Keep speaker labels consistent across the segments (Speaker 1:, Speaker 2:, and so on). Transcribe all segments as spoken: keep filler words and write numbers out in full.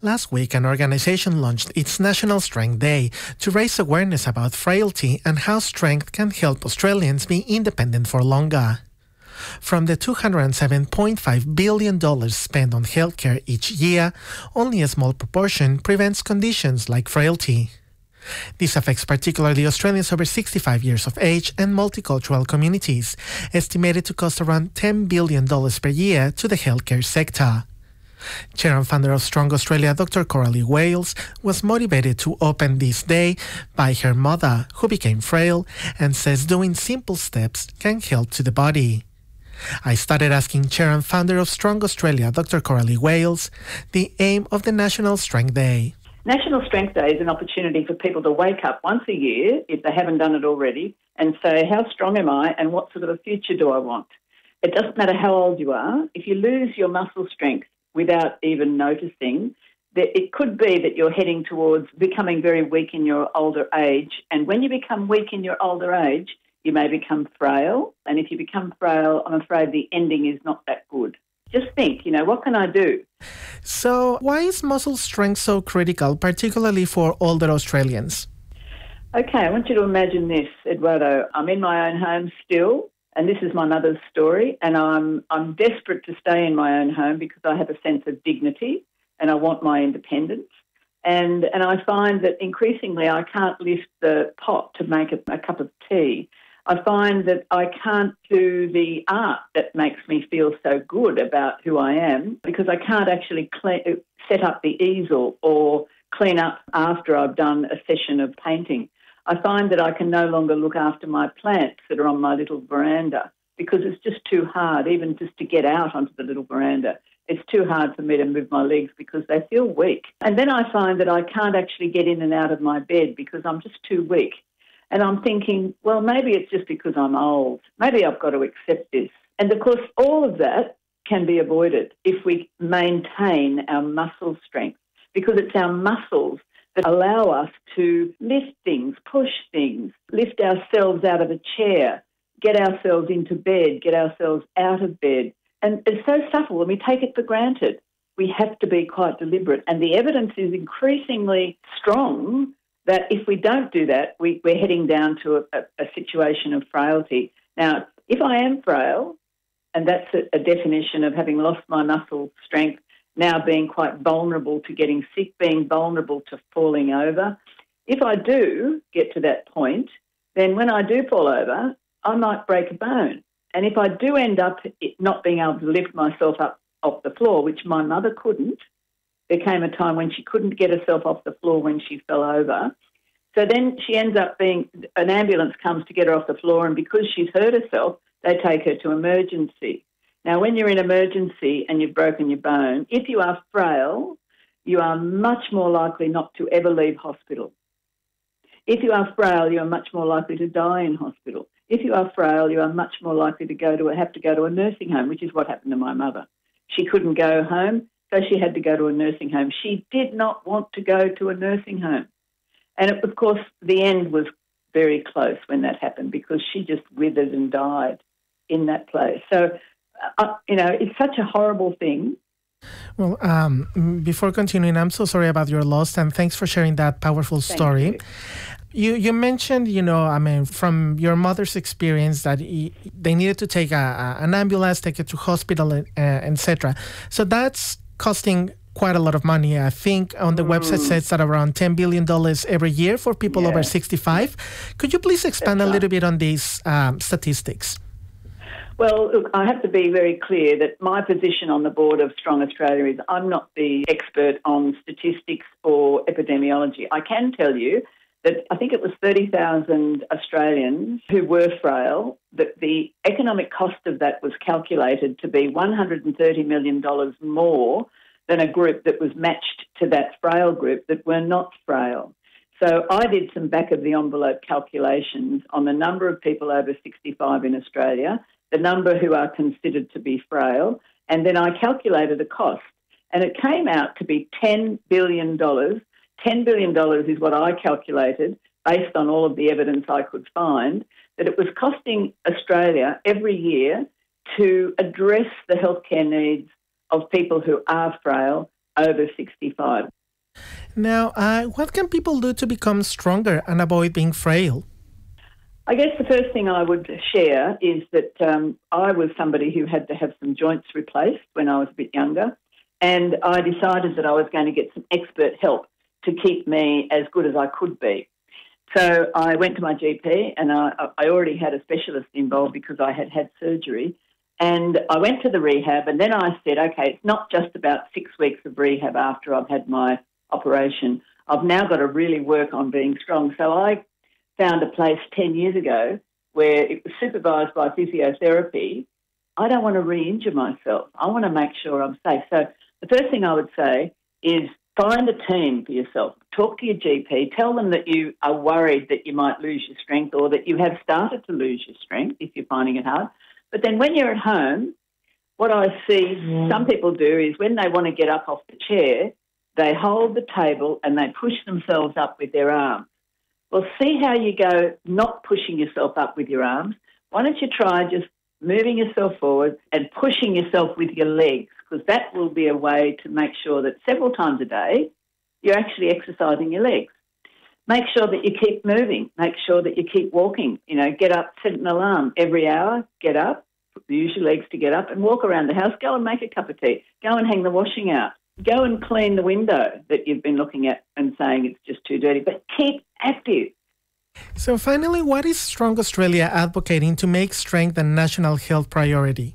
Speaker 1: Last week, an organization launched its National Strength Day to raise awareness about frailty and how strength can help Australians be independent for longer. From the two hundred seven point five billion dollars spent on healthcare each year, only a small proportion prevents conditions like frailty. This affects particularly Australians over sixty-five years of age and multicultural communities, estimated to cost around ten billion dollars per year to the healthcare sector. Chair and founder of Strong Australia, Doctor Coralie Wales, was motivated to open this day by her mother, who became frail, and says doing simple steps can help to the body. I started asking Chair and founder of Strong Australia, Doctor Coralie Wales, the aim of the National Strength Day.
Speaker 2: National Strength Day is an opportunity for people to wake up once a year, if they haven't done it already, and say, how strong am I and what sort of a future do I want? It doesn't matter how old you are. If you lose your muscle strength without even noticing, that it could be that you're heading towards becoming very weak in your older age. And when you become weak in your older age, you may become frail. And if you become frail, I'm afraid the ending is not that good. Just think, you know, what can I do?
Speaker 1: So why is muscle strength so critical, particularly for older Australians?
Speaker 2: Okay, I want you to imagine this, Eduardo. I'm in my own home still, and this is my mother's story, and I'm I'm desperate to stay in my own home because I have a sense of dignity and I want my independence. And and I find that increasingly I can't lift the pot to make a, a cup of tea. I find that I can't do the art that makes me feel so good about who I am because I can't actually clean, set up the easel or clean up after I've done a session of painting. I find that I can no longer look after my plants that are on my little veranda because it's just too hard, even just to get out onto the little veranda. It's too hard for me to move my legs because they feel weak. And then I find that I can't actually get in and out of my bed because I'm just too weak. And I'm thinking, well, maybe it's just because I'm old. Maybe I've got to accept this. And, of course, all of that can be avoided if we maintain our muscle strength because it's our muscles that allow us to lift things, push things, lift ourselves out of a chair, get ourselves into bed, get ourselves out of bed. And it's so subtle and we take it for granted. We have to be quite deliberate. And the evidence is increasingly strong that if we don't do that, we, we're heading down to a, a, a situation of frailty. Now, if I am frail, and that's a, a definition of having lost my muscle strength, now being quite vulnerable to getting sick, being vulnerable to falling over. If I do get to that point, then when I do fall over, I might break a bone. And if I do end up not being able to lift myself up off the floor, which my mother couldn't, there came a time when she couldn't get herself off the floor when she fell over. So then she ends up being, an ambulance comes to get her off the floor, and because she's hurt herself, they take her to emergency. Now, when you're in emergency and you've broken your bone, if you are frail, you are much more likely not to ever leave hospital. If you are frail, you are much more likely to die in hospital. If you are frail, you are much more likely to go to have to go to a nursing home, which is what happened to my mother. She couldn't go home, so she had to go to a nursing home. She did not want to go to a nursing home. And, it, of course, the end was very close when that happened because she just withered and died in that place. So, Uh, you know, it's such a horrible thing.
Speaker 1: Well, um, before continuing, I'm so sorry about your loss, and thanks for sharing that powerful story.
Speaker 2: Thank you.
Speaker 1: You you mentioned, you know, I mean, from your mother's experience that he, they needed to take a, a, an ambulance, take it to hospital, uh, et cetera. So that's costing quite a lot of money. I think on the mm. website says that around ten billion dollars every year for people yeah. over sixty-five. Could you please expand that's a little right. bit on these um, statistics?
Speaker 2: Well, look, I have to be very clear that my position on the board of Strong Australia is I'm not the expert on statistics or epidemiology. I can tell you that I think it was thirty thousand Australians who were frail, that the economic cost of that was calculated to be one hundred thirty million dollars more than a group that was matched to that frail group that were not frail. So I did some back-of-the-envelope calculations on the number of people over sixty-five in Australia, the number who are considered to be frail, and then I calculated a cost. And it came out to be ten billion dollars. ten billion dollars is what I calculated, based on all of the evidence I could find, that it was costing Australia every year to address the healthcare needs of people who are frail, over sixty-five.
Speaker 1: Now, uh, what can people do to become stronger and avoid being frail?
Speaker 2: I guess the first thing I would share is that um, I was somebody who had to have some joints replaced when I was a bit younger, and I decided that I was going to get some expert help to keep me as good as I could be. So I went to my G P, and I, I already had a specialist involved because I had had surgery, and I went to the rehab, and then I said, okay, it's not just about six weeks of rehab after I've had my operation. I've now got to really work on being strong. So I found a place ten years ago where it was supervised by physiotherapy. I don't want to re-injure myself. I want to make sure I'm safe. So the first thing I would say is find a team for yourself. Talk to your G P. Tell them that you are worried that you might lose your strength or that you have started to lose your strength if you're finding it hard. But then when you're at home, what I see mm. some people do is when they want to get up off the chair, they hold the table and they push themselves up with their arms. Well, see how you go not pushing yourself up with your arms. Why don't you try just moving yourself forward and pushing yourself with your legs, because that will be a way to make sure that several times a day you're actually exercising your legs. Make sure that you keep moving. Make sure that you keep walking. You know, get up, set an alarm every hour, get up, use your legs to get up and walk around the house. Go and make a cup of tea. Go and hang the washing out. Go and clean the window that you've been looking at and saying it's just too dirty. But keep active.
Speaker 1: So finally, what is Strong Australia advocating to make strength a national health priority?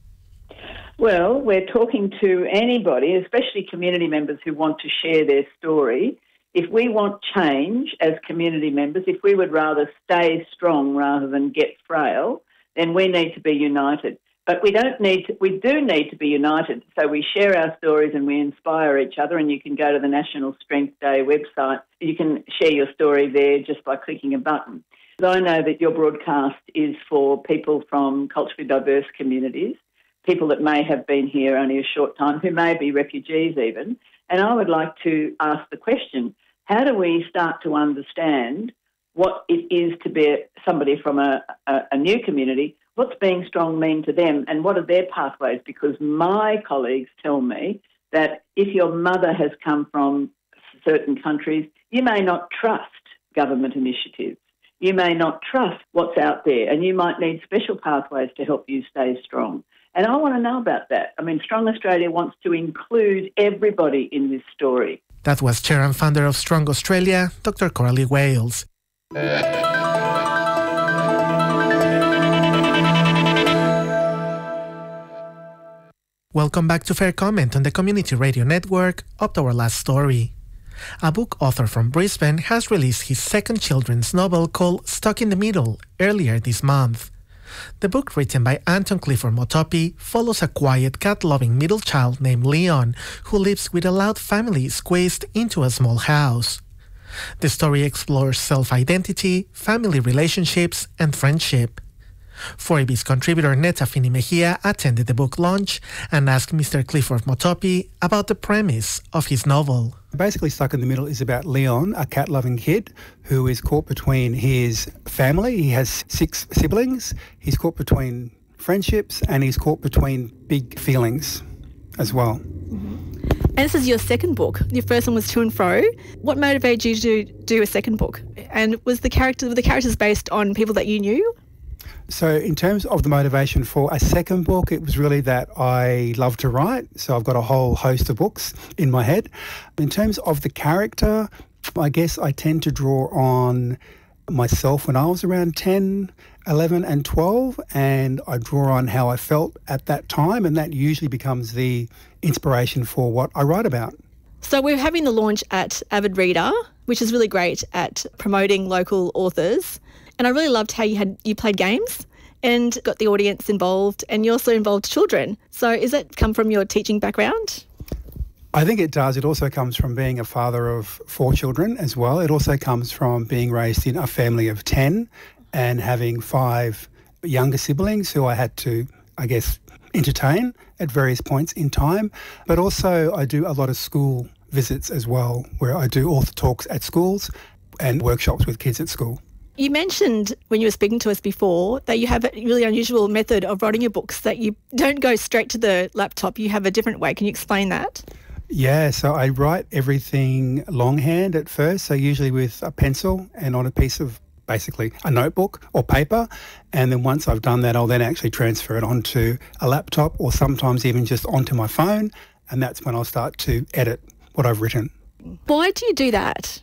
Speaker 2: Well, we're talking to anybody, especially community members who want to share their story. If we want change as community members, if we would rather stay strong rather than get frail, then we need to be united. But we don't need to, we do need to be united. So we share our stories and we inspire each other, and you can go to the National Strength Day website. You can share your story there just by clicking a button. I know that your broadcast is for people from culturally diverse communities, people that may have been here only a short time, who may be refugees even. And I would like to ask the question, how do we start to understand what it is to be somebody from a, a, a new community? What's being strong mean to them, and what are their pathways? Because my colleagues tell me that if your mother has come from certain countries, you may not trust government initiatives. You may not trust what's out there, and you might need special pathways to help you stay strong. And I want to know about that. I mean, Strong Australia wants to include everybody in this story.
Speaker 1: That was Chair and founder of Strong Australia, Doctor Coralie Wales. Welcome back to Fair Comment on the Community Radio Network. Up to our last story. A book author from Brisbane has released his second children's novel called Stuck in the Middle earlier this month. The book, written by Anton Clifford Motopi, follows a quiet, cat-loving middle child named Leon who lives with a loud family squeezed into a small house. The story explores self-identity, family relationships, and friendship. four A B's contributor Neta Fini Mejia attended the book launch and asked Mister Clifford Motopi about the premise of his novel.
Speaker 3: Basically, Stuck in the Middle is about Leon, a cat-loving kid who is caught between his family. He has six siblings. He's caught between friendships and he's caught between big feelings as well.
Speaker 4: Mm-hmm. And this is your second book. Your first one was To and Fro. What motivated you to do a second book? And was the character, were the characters based on people that you knew?
Speaker 3: So in terms of the motivation for a second book, it was really that I love to write. So I've got a whole host of books in my head. In terms of the character, I guess I tend to draw on myself when I was around ten, eleven and twelve, and I draw on how I felt at that time, and that usually becomes the inspiration for what I write about.
Speaker 4: So we're having the launch at Avid Reader, which is really great at promoting local authors. And I really loved how you had you played games and got the audience involved, and you also involved children. So is that come from your teaching background?
Speaker 3: I think it does. It also comes from being a father of four children as well. It also comes from being raised in a family of ten and having five younger siblings who I had to, I guess, entertain at various points in time. But also I do a lot of school visits as well, where I do author talks at schools and workshops with kids at school.
Speaker 4: You mentioned when you were speaking to us before that you have a really unusual method of writing your books, that you don't go straight to the laptop, you have a different way. Can you explain that?
Speaker 3: Yeah, so I write everything longhand at first, so usually with a pencil and on a piece of basically a notebook or paper. And then once I've done that, I'll then actually transfer it onto a laptop or sometimes even just onto my phone. And that's when I'll start to edit what I've written.
Speaker 4: Why do you do that?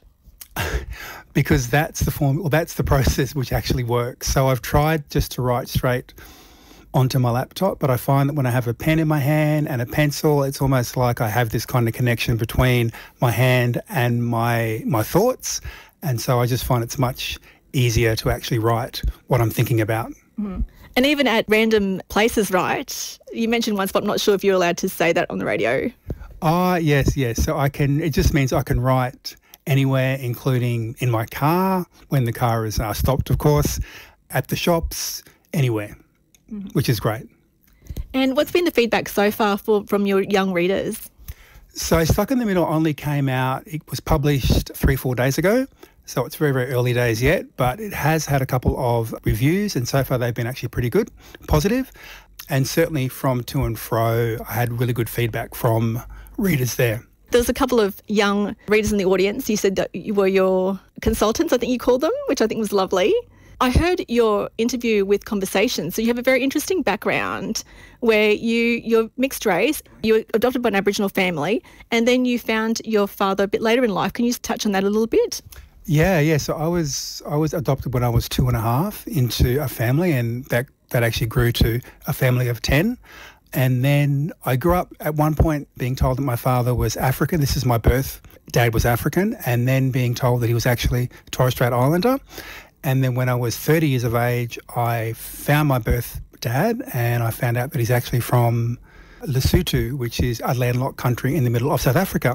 Speaker 3: Because that's the form, or that's the process which actually works. So I've tried just to write straight onto my laptop, but I find that when I have a pen in my hand and a pencil, it's almost like I have this kind of connection between my hand and my my thoughts. And so I just find it's much easier to actually write what I'm thinking about.
Speaker 4: Mm-hmm. And even at random places, right? You mentioned once, but I'm not sure if you're allowed to say that on the radio.
Speaker 3: Ah, yes, yes. So I can, it just means I can write anywhere, including in my car, when the car is uh, stopped, of course, at the shops, anywhere. Mm-hmm. Which is great.
Speaker 4: And what's been the feedback so far for, from your young readers?
Speaker 3: So Stuck in the Middle only came out, it was published three, four days ago. So it's very, very early days yet, but it has had a couple of reviews and so far they've been actually pretty good, positive. And certainly from to and fro, I had really good feedback from readers there.
Speaker 4: There was a couple of young readers in the audience. You said that you were your consultants, I think you called them, which I think was lovely. I heard your interview with Conversation, so you have a very interesting background where you, you're mixed race, you were adopted by an Aboriginal family, and then you found your father a bit later in life. Can you just touch on that a little bit?
Speaker 3: Yeah, yeah. So I was I was adopted when I was two and a half into a family, and that, that actually grew to a family of ten. And then I grew up at one point being told that my father was African. This is my birth. Dad was African, and then being told that he was actually Torres Strait Islander. And then when I was thirty years of age, I found my birth dad and I found out that he's actually from Lesotho, which is a landlocked country in the middle of South Africa.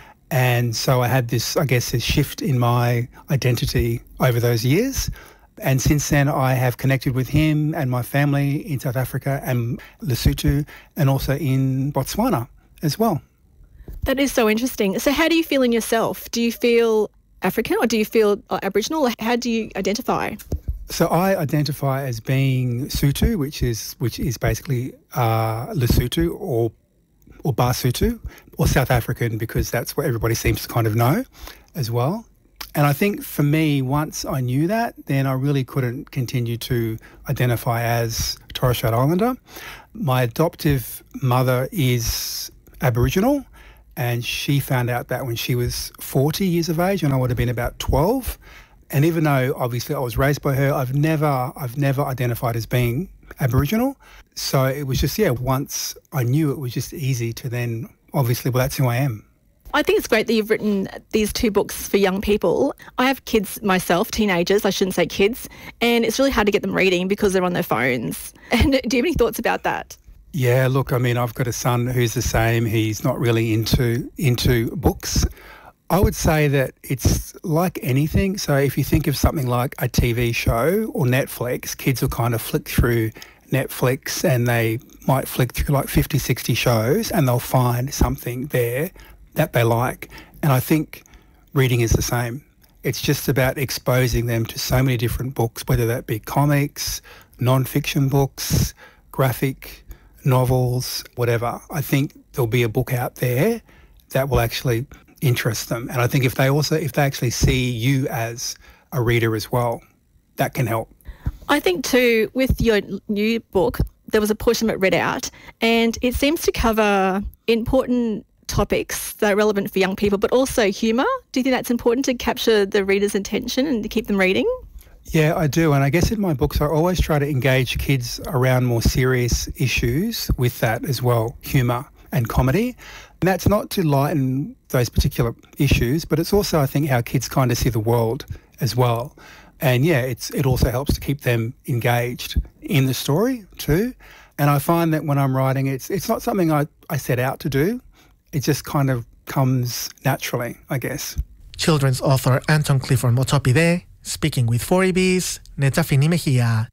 Speaker 3: And so I had this, I guess, this shift in my identity over those years. And since then, I have connected with him and my family in South Africa and Lesotho and also in Botswana as well.
Speaker 4: That is so interesting. So how do you feel in yourself? Do you feel African or do you feel uh, Aboriginal? How do you identify?
Speaker 3: So I identify as being Sotho, which is which is basically uh, Lesotho or or Basotho or South African, because that's what everybody seems to kind of know as well. And I think for me, once I knew that, then I really couldn't continue to identify as Torres Strait Islander. My adoptive mother is Aboriginal, and she found out that when she was forty years of age, and I would have been about twelve. And even though obviously I was raised by her, I've never, I've never identified as being Aboriginal. So it was just, yeah, once I knew, it was just easy to then, obviously, well, that's who I am.
Speaker 4: I think it's great that you've written these two books for young people. I have kids myself, teenagers, I shouldn't say kids, and it's really hard to get them reading because they're on their phones. And do you have any thoughts about that?
Speaker 3: Yeah, look, I mean, I've got a son who's the same. He's not really into into books. I would say that it's like anything. So if you think of something like a T V show or Netflix, kids will kind of flick through Netflix and they might flick through like fifty, sixty shows and they'll find something there that they like. And I think reading is the same. It's just about exposing them to so many different books, whether that be comics, non-fiction books, graphic novels, whatever. I think there'll be a book out there that will actually interest them. And I think if they also, if they actually see you as a reader as well, that can help.
Speaker 4: I think too, with your new book, there was a portion that read out and it seems to cover important topics that are relevant for young people, but also humour. Do you think that's important to capture the reader's attention and to keep them reading?
Speaker 3: Yeah, I do. And I guess in my books, I always try to engage kids around more serious issues with that as well, humour and comedy. And that's not to lighten those particular issues, but it's also, I think, how kids kind of see the world as well. And yeah, it's it also helps to keep them engaged in the story too. And I find that when I'm writing, it's it's not something I, I set out to do. It just kind of comes naturally, I guess.
Speaker 1: Children's author Anton Clifford Motopide speaking with four E B's Netafini Mejia.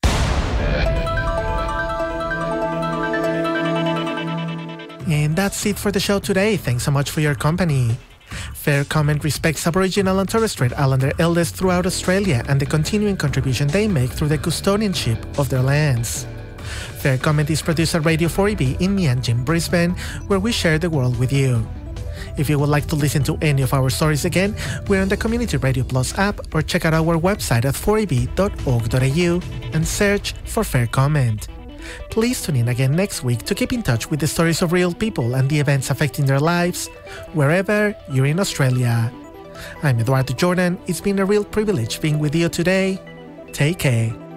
Speaker 1: And that's it for the show today. Thanks so much for your company. Fair Comment respects Aboriginal and Torres Strait Islander elders throughout Australia and the continuing contribution they make through the custodianship of their lands. Fair Comment is produced at Radio four E B in Mianjin, Brisbane, where we share the world with you. If you would like to listen to any of our stories again, we're on the Community Radio Plus app, or check out our website at four a b dot org dot a u and search for Fair Comment. Please tune in again next week to keep in touch with the stories of real people and the events affecting their lives, wherever you're in Australia. I'm Eduardo Jordan. It's been a real privilege being with you today. Take care.